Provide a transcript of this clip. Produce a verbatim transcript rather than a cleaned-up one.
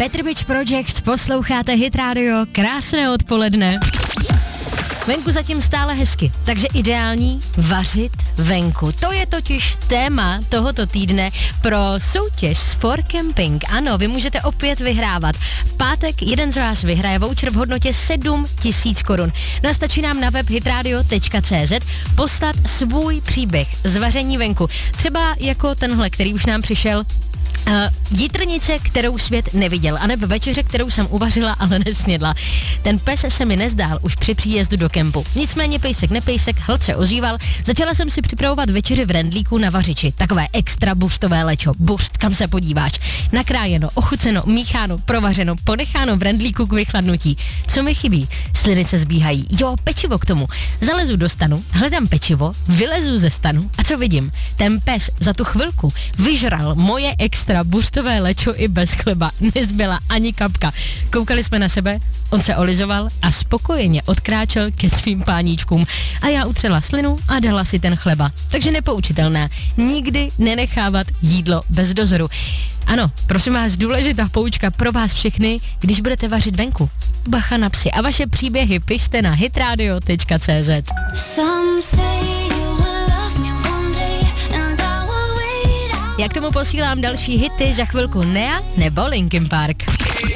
Petr Bič Project, posloucháte Hit Radio, krásné odpoledne. Venku zatím stále hezky, takže ideální vařit venku. To je totiž téma tohoto týdne pro soutěž For Camping. Ano, vy můžete opět vyhrávat. V pátek jeden z vás vyhraje voucher v hodnotě sedm tisíc korun. Nastačí nám na web hitradio tečka cé zet poslat svůj příběh z vaření venku. Třeba jako tenhle, který už nám přišel. Uh, jitrnice, kterou svět neviděl, anebo večeře, kterou jsem uvařila, ale nesnědla. Ten pes se mi nezdál už při příjezdu do kempu. Nicméně pejsek nepejsek, hlad se ozýval. Začala jsem si připravovat večeři v rendlíku na vařiči. Takové extra burstové lečo. Burst, kam se podíváš. Nakrájeno, ochuceno, mícháno, provařeno, ponecháno v rendlíku k vychladnutí. Co mi chybí? Sliny se zbíhají. Jo, pečivo k tomu. Zalezu do stanu, hledám pečivo, vylezu ze stanu a co vidím? Ten pes za tu chvilku vyžral moje extra burstové lečo i bez chleba. Nezbyla ani kapka. Koukali jsme na sebe, on se olizoval a spokojeně odkráčel ke svým páníčkům. A já utřela slinu a dala si ten chleba. Takže nepoučitelná. Nikdy nenechávat jídlo bez dozoru. Ano, prosím vás, důležitá poučka pro vás všechny, když budete vařit venku. Bacha na psy a vaše příběhy pište na hitradio tečka cé zet. Jak tomu posílám další hity, za chvilku Nea nebo Linkin Park.